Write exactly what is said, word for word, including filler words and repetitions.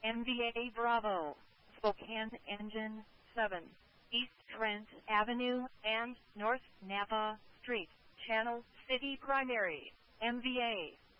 M V A Bravo, Spokane Engine seven, East Trent Avenue and North Napa Street, Channel City Primary, M V A.